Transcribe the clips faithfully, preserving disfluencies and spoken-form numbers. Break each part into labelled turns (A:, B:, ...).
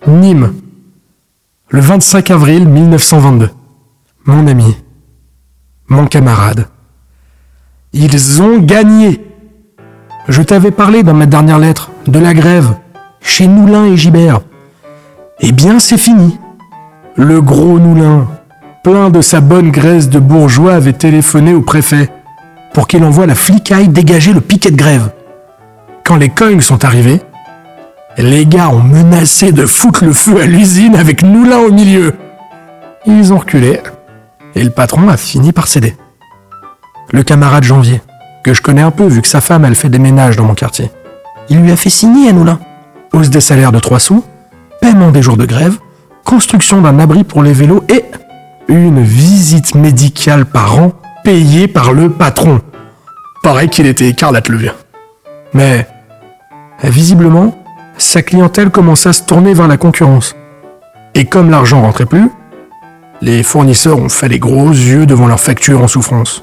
A: Nîmes, le vingt-cinq avril mille neuf cent vingt-deux. Mon ami, mon camarade, ils ont gagné. Je t'avais parlé dans ma dernière lettre de la grève chez Noulin et Gibert. Eh bien, c'est fini. Le gros Noulin, plein de sa bonne graisse de bourgeois, avait téléphoné au préfet pour qu'il envoie la flicaille dégager le piquet de grève. Quand les cognes sont arrivés, les gars ont menacé de foutre le feu à l'usine avec Noulin au milieu. Ils ont reculé et le patron a fini par céder. Le camarade Janvier, que je connais un peu vu que sa femme elle fait des ménages dans mon quartier, il lui a fait signer à Noulin. Hausse des salaires de trois sous, paiement des jours de grève, construction d'un abri pour les vélos et une visite médicale par an payée par le patron. Pareil qu'il était écarlate le vieux. Mais visiblement, sa clientèle commençait à se tourner vers la concurrence. Et comme l'argent rentrait plus, les fournisseurs ont fait les gros yeux devant leurs factures en souffrance.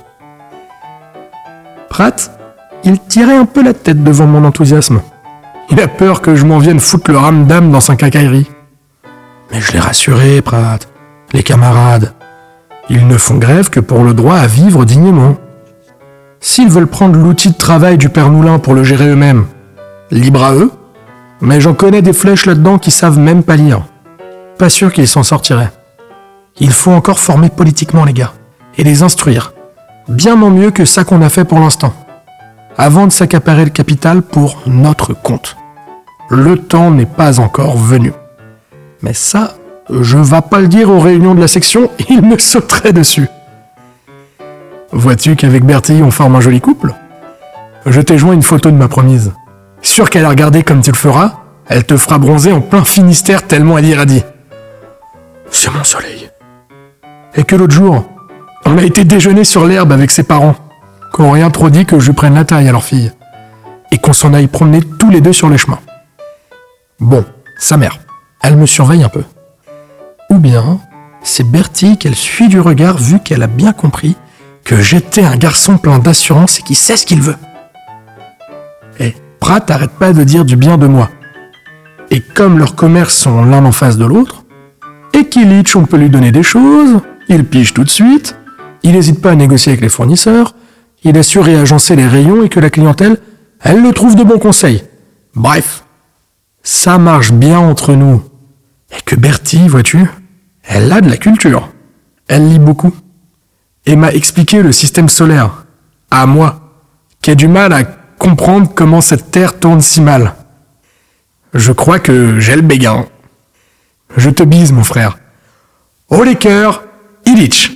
A: Pratt, il tirait un peu la tête devant mon enthousiasme. Il a peur que je m'en vienne foutre le ramdam dans sa quincaillerie. Mais je l'ai rassuré, Pratt. Les camarades, ils ne font grève que pour le droit à vivre dignement. S'ils veulent prendre l'outil de travail du père Moulin pour le gérer eux-mêmes, libre à eux, mais j'en connais des flèches là-dedans qui savent même pas lire. Pas sûr qu'ils s'en sortiraient. Il faut encore former politiquement les gars, et les instruire, bien en mieux que ça qu'on a fait pour l'instant, avant de s'accaparer le capital pour notre compte. Le temps n'est pas encore venu. Mais ça, je vas pas le dire aux réunions de la section, ils me sauteraient dessus. Vois-tu qu'avec Bertille, on forme un joli couple ? Je t'ai joint une photo de ma promise. Sûr qu'elle a regardé comme tu le feras, elle te fera bronzer en plein Finistère tellement elle irradie. C'est mon soleil. Et que l'autre jour, on a été déjeuner sur l'herbe avec ses parents, qui n'ont rien trop dit que je lui prenne la taille à leur fille, et qu'on s'en aille promener tous les deux sur les chemins. Bon, sa mère, elle me surveille un peu. Ou bien, c'est Bertille qu'elle suit du regard vu qu'elle a bien compris que j'étais un garçon plein d'assurance et qui sait ce qu'il veut. Et Pratt arrête pas de dire du bien de moi. Et comme leurs commerces sont l'un en face de l'autre, et qu'Illich, on peut lui donner des choses, il pige tout de suite, il n'hésite pas à négocier avec les fournisseurs, il assure réagencer les rayons et que la clientèle, elle le trouve de bons conseils. Bref, ça marche bien entre nous. Et que Bertille, vois-tu, elle a de la culture. Elle lit beaucoup. Et m'a expliqué le système solaire. À moi, qui a du mal à comprendre comment cette Terre tourne si mal. Je crois que j'ai le béguin. Je te bise, mon frère. Haut les cœurs, Illich.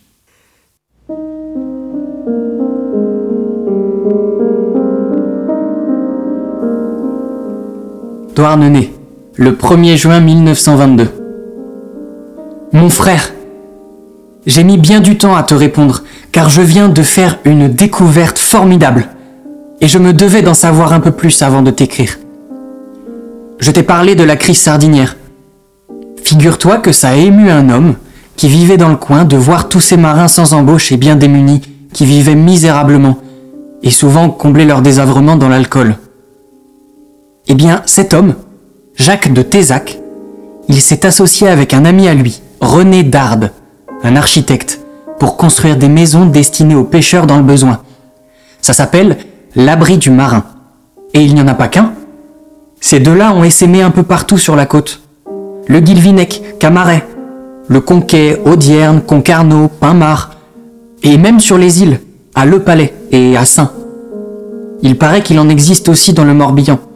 B: Douarnenez, le premier juin mille neuf cent vingt-deux. Mon frère, j'ai mis bien du temps à te répondre, car je viens de faire une découverte formidable, et je me devais d'en savoir un peu plus avant de t'écrire. Je t'ai parlé de la crise sardinière. Figure-toi que ça a ému un homme qui vivait dans le coin de voir tous ces marins sans embauche et bien démunis, qui vivaient misérablement, et souvent comblaient leur désœuvrement dans l'alcool. Eh bien, cet homme, Jacques de Tézac, il s'est associé avec un ami à lui, René Darde, un architecte, pour construire des maisons destinées aux pêcheurs dans le besoin. Ça s'appelle l'abri du marin. Et il n'y en a pas qu'un. Ces deux-là ont essaimé un peu partout sur la côte. Le Guilvinec, Camaret, le Conquet, Audierne, Concarneau, Pinmar, et même sur les îles, à Le Palais et à Saint. Il paraît qu'il en existe aussi dans le Morbihan.